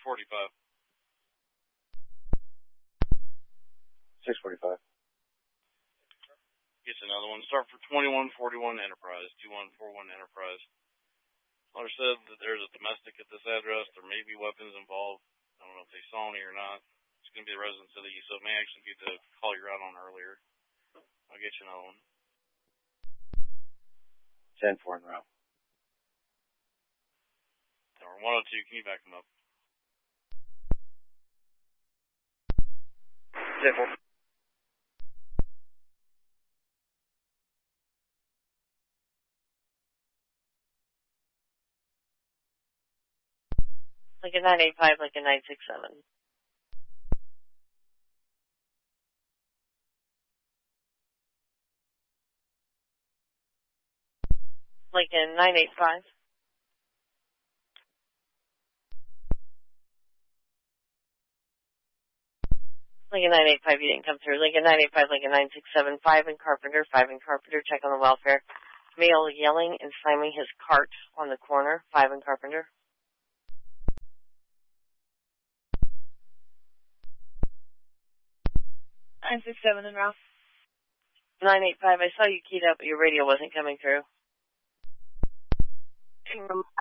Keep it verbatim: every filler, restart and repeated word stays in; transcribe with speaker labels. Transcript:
Speaker 1: forty-five.
Speaker 2: six forty-five.
Speaker 1: Get you another one. Start for twenty-one forty-one Enterprise. two one four one Enterprise. Caller said that there's a domestic at this address. There may be weapons involved. I don't know if they saw any or not. It's going to be the residence of the, so it may actually be the call you're out on earlier. I'll get you another one.
Speaker 2: ten four in route.
Speaker 1: Tower one oh two, can you back them up?
Speaker 2: ten four.
Speaker 3: Like a nine eight five, like a nine six seven. Like a nine eight five. Like a nine eight five, you didn't come through. Like a nine eight five, like a nine six seven. five in Carpenter, five in Carpenter, check on the welfare. Male yelling and slamming his cart on the corner, five in Carpenter.
Speaker 4: nine six seven in Ralph.
Speaker 3: nine eight five, I saw you keyed up, but your radio wasn't coming through.